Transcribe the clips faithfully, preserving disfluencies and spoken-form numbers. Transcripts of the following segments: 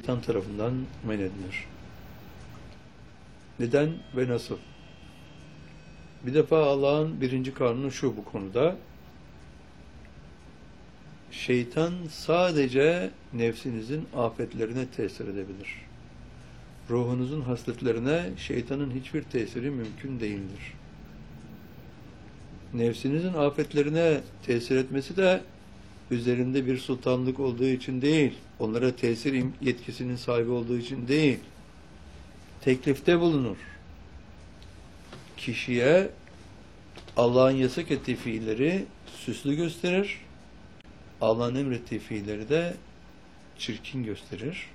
şeytan tarafından men edilir. Neden ve nasıl? Bir defa Allah'ın birinci kanunu şu bu konuda. Şeytan sadece nefsinizin afetlerine tesir edebilir. Ruhunuzun hasletlerine şeytanın hiçbir tesiri mümkün değildir. Nefsinizin afetlerine tesir etmesi de üzerinde bir sultanlık olduğu için değil, onlara tesir yetkisinin sahibi olduğu için değil, teklifte bulunur. Kişiye Allah'ın yasak ettiği fiilleri süslü gösterir, Allah'ın emrettiği fiilleri de çirkin gösterir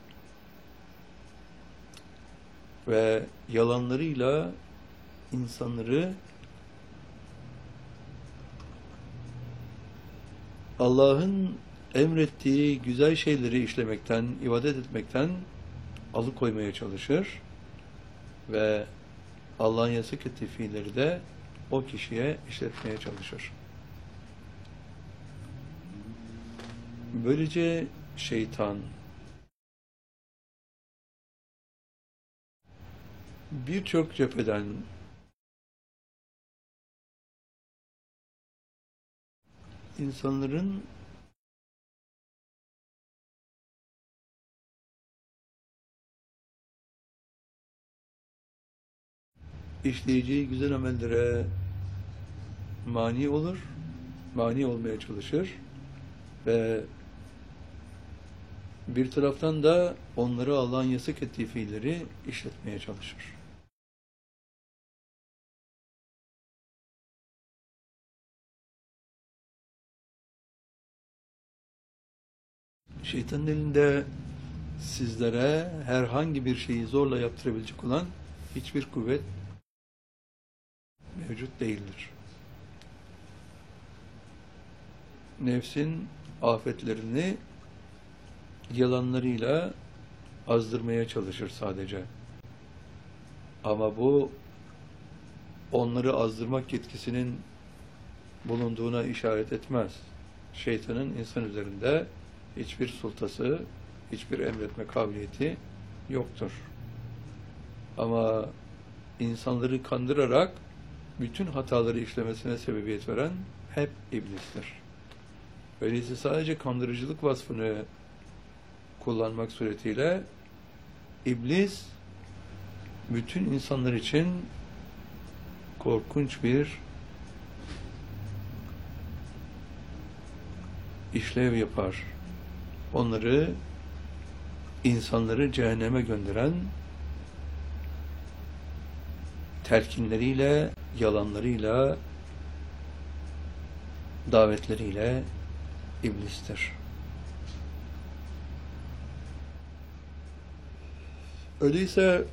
ve yalanlarıyla insanları Allah'ın emrettiği güzel şeyleri işlemekten, ibadet etmekten alıkoymaya çalışır ve Allah'ın yasak ettiği fiilleri de o kişiye işletmeye çalışır. Böylece şeytan birçok cepheden insanların işleyeceği güzel amellere mani olur, mani olmaya çalışır ve bir taraftan da onları Allah'ın yasak ettiği fiilleri işletmeye çalışır. Şeytanın elinde sizlere herhangi bir şeyi zorla yaptırabilecek olan hiçbir kuvvet mevcut değildir. Nefsin afetlerini yalanlarıyla azdırmaya çalışır sadece. Ama bu onları azdırmak yetkisinin bulunduğuna işaret etmez. Şeytanın insan üzerinde hiçbir sultası, hiçbir emretme kabiliyeti yoktur. Ama insanları kandırarak bütün hataları işlemesine sebebiyet veren hep iblistir. Öyleyse sadece kandırıcılık vasfını kullanmak suretiyle iblis bütün insanlar için korkunç bir işlev yapar. Onları, insanları cehenneme gönderen telkinleriyle, yalanlarıyla, davetleriyle iblistir. Öyleyse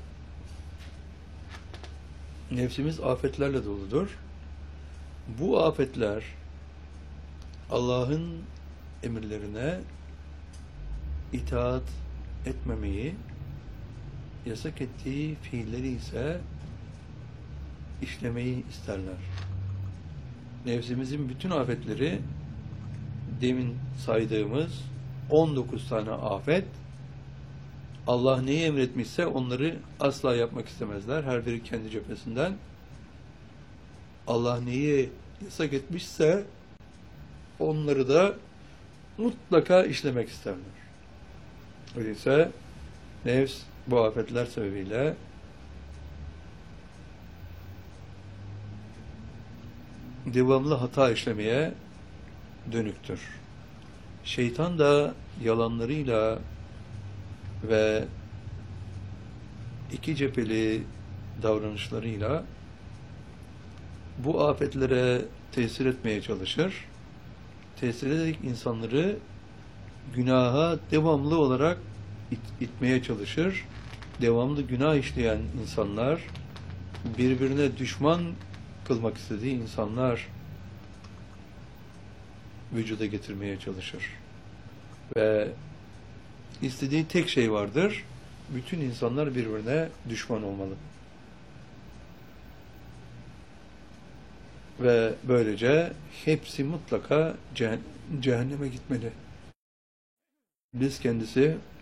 nefsimiz afetlerle doludur. Bu afetler Allah'ın emirlerine itaat etmemeyi, yasak ettiği fiilleri ise işlemeyi isterler. Nefsimizin bütün afetleri demin saydığımız on dokuz tane afet, Allah neyi emretmişse onları asla yapmak istemezler. Her biri kendi cephesinden. Allah neyi yasak etmişse onları da mutlaka işlemek isterler. Öyleyse nefs bu afetler sebebiyle devamlı hata işlemeye dönüktür. Şeytan da yalanlarıyla ve iki cepheli davranışlarıyla bu afetlere tesir etmeye çalışır. Tesir ederek insanları günaha devamlı olarak it, itmeye çalışır. Devamlı günah işleyen insanlar, birbirine düşman kılmak istediği insanlar vücuda getirmeye çalışır. Ve istediği tek şey vardır. Bütün insanlar birbirine düşman olmalı. Ve böylece hepsi mutlaka ceh- cehenneme gitmeli. Biz kendisi